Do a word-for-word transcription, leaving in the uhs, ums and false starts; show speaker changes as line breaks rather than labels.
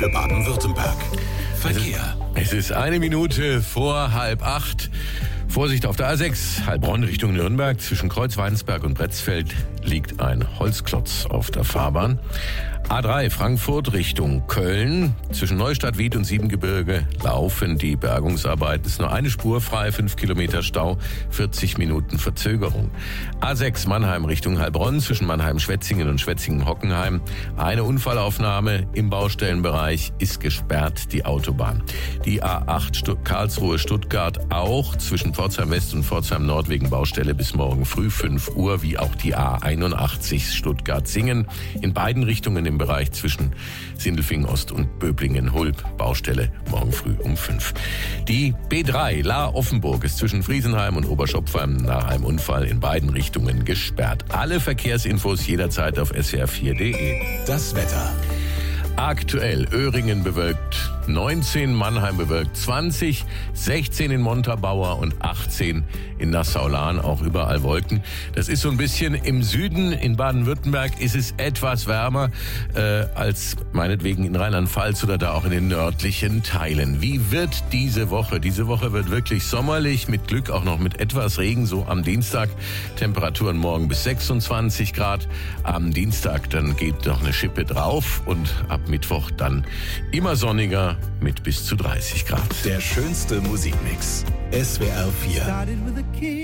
Baden-Württemberg. Verkehr.
Es ist eine Minute vor halb acht. Vorsicht auf der A sechs, Heilbronn Richtung Nürnberg. Zwischen Kreuzweinsberg und Bretzfeld liegt ein Holzklotz auf der Fahrbahn. A drei Frankfurt Richtung Köln. Zwischen Neustadt, Wied und Siebengebirge laufen die Bergungsarbeiten. Es ist nur eine Spur frei, fünf Kilometer Stau, vierzig Minuten Verzögerung. A sechs Mannheim Richtung Heilbronn. Zwischen Mannheim-Schwetzingen und Schwetzingen-Hockenheim. Eine Unfallaufnahme im Baustellenbereich ist gesperrt, die Autobahn. Die A acht Stutt- Karlsruhe-Stuttgart auch. Zwischen Pforzheim West und Pforzheim Nord wegen Baustelle bis morgen früh fünf Uhr. Wie auch die A einundachtzig Stuttgart-Singen. In beiden Richtungen im Bereich zwischen Sindelfingen Ost und Böblingen-Hulb. Baustelle morgen früh um fünf. Die B drei Lahr-Offenburg ist zwischen Friesenheim und Oberschopfheim nach einem Unfall in beiden Richtungen gesperrt. Alle Verkehrsinfos jederzeit auf s w r vier punkt d e.
Das Wetter.
Aktuell Öhringen bewölkt neunzehn, Mannheim bewölkt zwanzig, sechzehn in Montabaur und achtzehn in Nassau-Lahn, auch überall Wolken. Das ist so ein bisschen im Süden, in Baden-Württemberg ist es etwas wärmer äh, als meinetwegen in Rheinland-Pfalz oder da auch in den nördlichen Teilen. Wie wird diese Woche? Diese Woche wird wirklich sommerlich, mit Glück auch noch mit etwas Regen, so am Dienstag. Temperaturen morgen bis sechsundzwanzig Grad. Am Dienstag dann geht noch eine Schippe drauf und ab Mittwoch dann immer sonniger mit bis zu dreißig Grad.
Der schönste Musikmix. S W R vier.